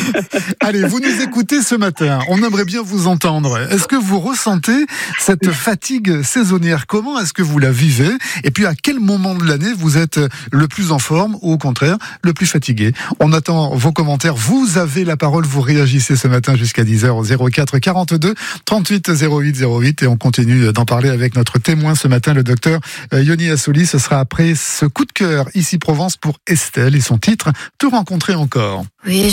Allez, vous nous écoutez ce matin. On aimerait bien vous entendre. Est-ce que vous ressentez cette fatigue saisonnière? Comment est-ce que vous la vivez? Et puis, à quel moment de l'année vous êtes le plus en forme ou au contraire, le plus fatigué? On attend vos commentaires. Vous avez la parole. Vous réagissez ce matin jusqu'à 10h au 04 42 38 08 08 et on continue d'en parler avec notre témoin ce matin, le docteur Yoni Assoli. Ce sera après ce coup de cœur ici Provence pour Estelle et son titre « Te rencontrer encore ». Oui,